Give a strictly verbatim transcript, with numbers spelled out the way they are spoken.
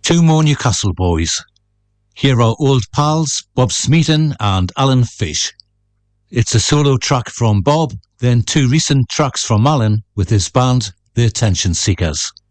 Two more Newcastle boys. Here are old pals Bob Smeaton and Alan Fish. It's a solo track from Bob, then two recent tracks from Alan with his band, The Attention Seekers.